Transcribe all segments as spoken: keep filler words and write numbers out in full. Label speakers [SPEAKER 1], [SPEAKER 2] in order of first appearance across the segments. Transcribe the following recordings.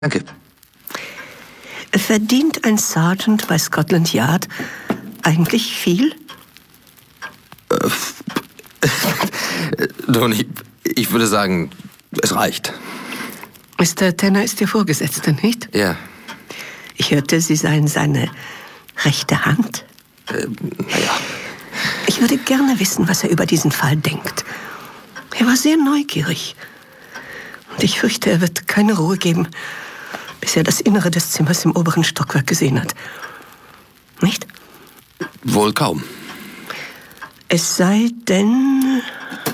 [SPEAKER 1] Danke.
[SPEAKER 2] Verdient ein Sergeant bei Scotland Yard eigentlich viel?
[SPEAKER 1] Toni, ich würde sagen, es reicht.
[SPEAKER 2] Mister Tanner ist Ihr Vorgesetzter, nicht?
[SPEAKER 1] Ja.
[SPEAKER 2] Ich hörte, Sie seien seine rechte Hand.
[SPEAKER 1] Äh, naja.
[SPEAKER 2] Ich würde gerne wissen, was er über diesen Fall denkt. Er war sehr neugierig. Und ich fürchte, er wird keine Ruhe geben, bis er das Innere des Zimmers im oberen Stockwerk gesehen hat. Nicht?
[SPEAKER 1] Wohl kaum.
[SPEAKER 2] Es sei denn...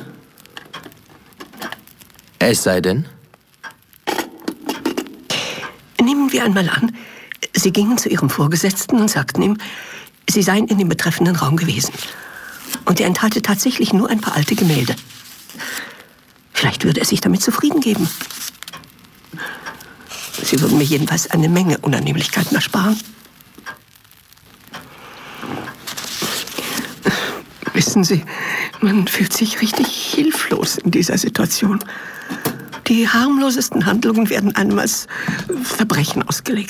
[SPEAKER 1] Es sei denn?
[SPEAKER 2] Nehmen wir einmal an, Sie gingen zu Ihrem Vorgesetzten und sagten ihm, Sie seien in dem betreffenden Raum gewesen. Und er enthalte tatsächlich nur ein paar alte Gemälde. Vielleicht würde er sich damit zufrieden geben. Sie würden mir jedenfalls eine Menge Unannehmlichkeiten ersparen. Wissen Sie, man fühlt sich richtig hilflos in dieser Situation. Die harmlosesten Handlungen werden einem als Verbrechen ausgelegt.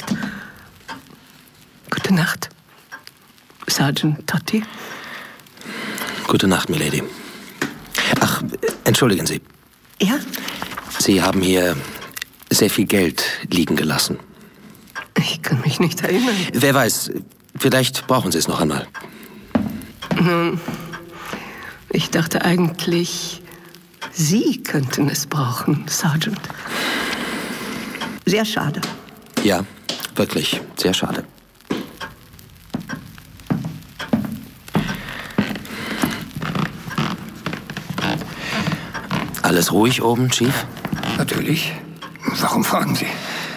[SPEAKER 2] Gute Nacht, Sergeant Totti.
[SPEAKER 1] Gute Nacht, Milady. Ach, entschuldigen Sie.
[SPEAKER 2] Ja?
[SPEAKER 1] Sie haben hier sehr viel Geld liegen gelassen.
[SPEAKER 2] Ich kann mich nicht erinnern.
[SPEAKER 1] Wer weiß, vielleicht brauchen Sie es noch einmal.
[SPEAKER 2] Nun, ich dachte eigentlich, Sie könnten es brauchen, Sergeant. Sehr schade.
[SPEAKER 1] Ja, wirklich, sehr schade. Alles ruhig oben, Chief?
[SPEAKER 3] Natürlich. Warum fragen Sie?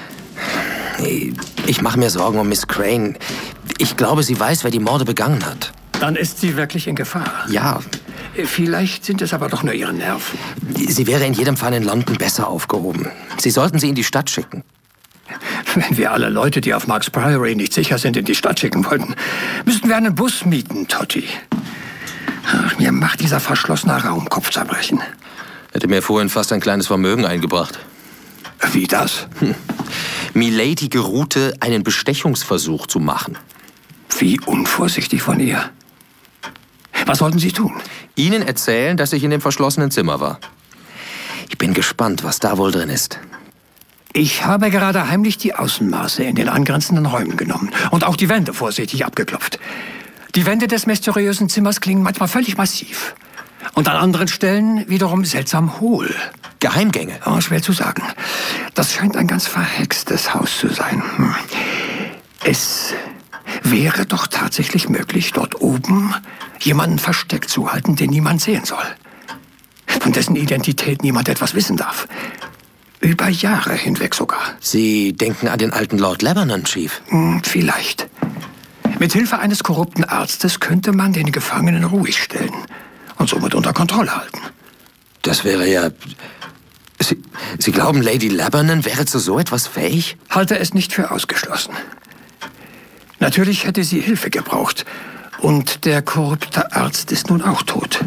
[SPEAKER 1] Ich mache mir Sorgen um Miss Crane. Ich glaube, sie weiß, wer die Morde begangen hat.
[SPEAKER 3] Dann ist sie wirklich in Gefahr.
[SPEAKER 1] Ja.
[SPEAKER 3] Vielleicht sind es aber doch nur ihre Nerven.
[SPEAKER 1] Sie wäre in jedem Fall in London besser aufgehoben. Sie sollten sie in die Stadt schicken.
[SPEAKER 3] Wenn wir alle Leute, die auf Marks Priory nicht sicher sind, in die Stadt schicken wollten, müssten wir einen Bus mieten, Totti. Ach, mir macht dieser verschlossene Raum Kopfzerbrechen.
[SPEAKER 1] Hätte mir vorhin fast ein kleines Vermögen eingebracht.
[SPEAKER 3] Wie das?
[SPEAKER 1] Hm. Milady geruhte, einen Bestechungsversuch zu machen.
[SPEAKER 3] Wie unvorsichtig von ihr. Was sollten Sie tun?
[SPEAKER 1] Ihnen erzählen, dass ich in dem verschlossenen Zimmer war. Ich bin gespannt, was da wohl drin ist.
[SPEAKER 3] Ich habe gerade heimlich die Außenmaße in den angrenzenden Räumen genommen und auch die Wände vorsichtig abgeklopft. Die Wände des mysteriösen Zimmers klingen manchmal völlig massiv. Und an anderen Stellen wiederum seltsam hohl.
[SPEAKER 1] Geheimgänge?
[SPEAKER 3] Oh, schwer zu sagen. Das scheint ein ganz verhextes Haus zu sein. Hm. Es wäre doch tatsächlich möglich, dort oben jemanden versteckt zu halten, den niemand sehen soll. Von dessen Identität niemand etwas wissen darf. Über Jahre hinweg sogar.
[SPEAKER 1] Sie denken an den alten Lord Lebanon, Chief?
[SPEAKER 3] Hm, vielleicht. Mit Hilfe eines korrupten Arztes könnte man den Gefangenen ruhig stellen und somit unter Kontrolle halten.
[SPEAKER 1] Das wäre ja... Sie, Sie glauben, Lady Lebanon wäre zu so etwas fähig?
[SPEAKER 3] Halte es nicht für ausgeschlossen. Natürlich hätte sie Hilfe gebraucht. Und der korrupte Arzt ist nun auch tot.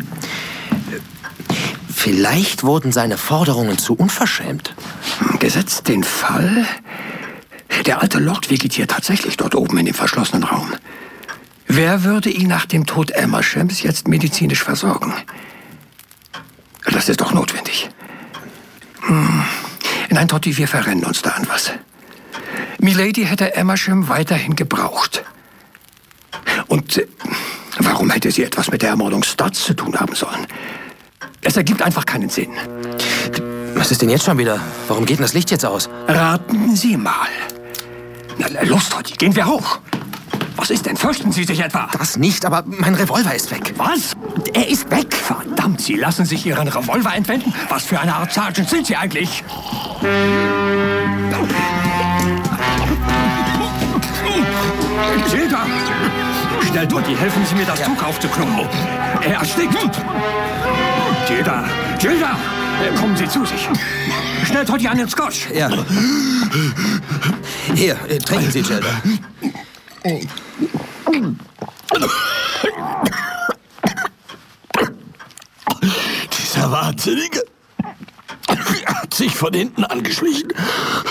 [SPEAKER 1] Vielleicht wurden seine Forderungen zu unverschämt.
[SPEAKER 3] Gesetzt den Fall, der alte Lord vegetiert tatsächlich dort oben in dem verschlossenen Raum. Wer würde ihn nach dem Tod Amershams jetzt medizinisch versorgen? Das ist doch notwendig. Hm. Nein, Totti, wir verrennen uns da an was. Milady hätte Amersham weiterhin gebraucht. Und äh, warum hätte sie etwas mit der Ermordung Studds zu tun haben sollen? Es ergibt einfach keinen Sinn.
[SPEAKER 1] Was ist denn jetzt schon wieder? Warum geht denn das Licht jetzt aus?
[SPEAKER 3] Raten Sie mal. Na, los, Totti, gehen wir hoch. Was ist denn? Fürchten Sie sich etwa?
[SPEAKER 1] Das nicht, aber mein Revolver ist weg.
[SPEAKER 3] Was? Er ist weg? Verdammt, Sie lassen sich Ihren Revolver entwenden? Was für eine Art Sergeant sind Sie eigentlich? Gilda! Schnell, Totti, helfen Sie mir, das Tuch aufzuklumpen. Er erstickt. Gilda! Gilda! Kommen Sie zu sich. Schnell, Totti, einen Scotch.
[SPEAKER 1] Ja. Hier, äh, trinken Sie, Gilda.
[SPEAKER 4] Dieser Wahnsinnige hat sich von hinten angeschlichen